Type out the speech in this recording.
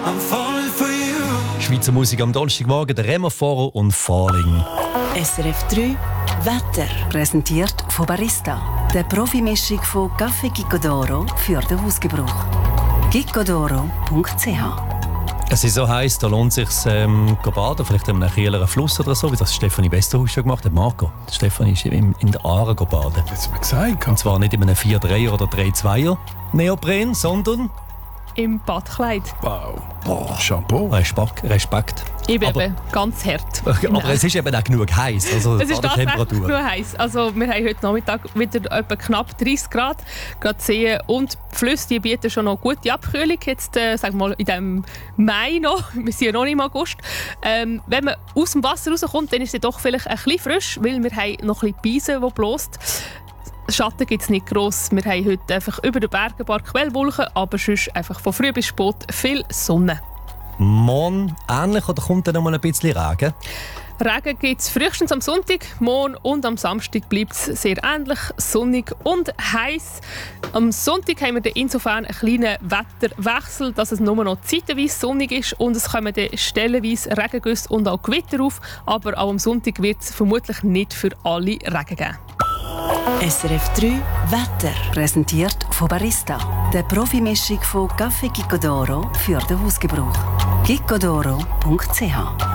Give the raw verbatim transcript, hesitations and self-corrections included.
I'm falling for you. Schweizer Musik am Donnerstagmorgen, der Remo Foro und Falling. S R F drei Wetter. Präsentiert von Barista. Der Profimischung von Café Gicodoro für den Hausgebrauch. gicodoro punkt c h. Es ist so heiß, da lohnt es sich ähm, zu baden, vielleicht in einem Kieler Fluss oder so, wie das Stefanie Westerhaus schon gemacht hat. Marco, Stefanie ist in, in der Aare baden. Was mir gesagt? Und zwar nicht in einem vier drei oder drei zwei Neopren, sondern im Badkleid. Wow. Boah. Chapeau. Respekt. Respekt. Ich bin aber, eben ganz hart. Aber Nein. Es ist eben auch genug heiß. Also es ist tatsächlich genug heiß. Also wir haben heute Nachmittag wieder etwa knapp dreißig Grad. Gerade Seen und die Flüsse die bieten schon noch gute Abkühlung. Jetzt äh, sagen wir mal in diesem Mai noch. Wir sind ja noch nicht im August. Ähm, wenn man aus dem Wasser rauskommt, dann ist es doch vielleicht ein bisschen frisch, weil wir haben noch ein bisschen Beise, die bläst. Schatten gibt es nicht gross. Wir haben heute einfach über den Bergen ein paar Quellwolken, aber sonst einfach von früh bis spät viel Sonne. Morgen ähnlich oder kommt dann noch mal ein bisschen Regen? Regen gibt es frühestens am Sonntag, morgen und am Samstag bleibt es sehr ähnlich, sonnig und heiß. Am Sonntag haben wir insofern einen kleinen Wetterwechsel, dass es nur noch zeitweise sonnig ist und es kommen dann stellenweise Regengüsse und auch Gewitter auf, aber auch am Sonntag wird es vermutlich nicht für alle Regen geben. S R F drei Wetter. Präsentiert von Barista. Der Profimischung von Café Gicodoro für den Hausgebrauch. gicodoro punkt c h.